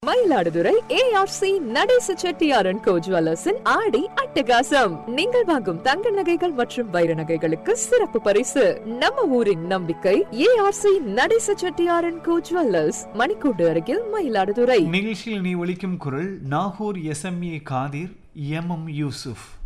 Mayiladuthurai ARC Natesa செட்டியாரன் கோ ஜுவல்லர்ஸின் ஆடி அட்டகாசம். நீங்கள் வாங்கும் தங்க நகைகள் மற்றும் வைர நகைகளுக்கு சிறப்பு பரிசு. நம்ம ஊரின் நம்பிக்கை ஏஆர்சி நடேச செட்டியாரன் கோ ஜுவல்லர்ஸ், மணிக்கூடு அருகில், மயிலாடுதுறை. நிகழ்ச்சியில் நீ ஒலிக்கும் குரல் நாகூர் எஸ்எம்ஏ காதிர் எம்எம் யூசுப்.